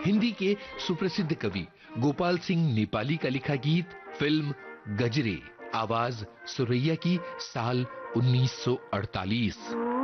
हिंदी के सुप्रसिद्ध कवि गोपाल सिंह नेपाली का लिखा गीत, फिल्म गजरे, आवाज सुरैया की, साल 1948।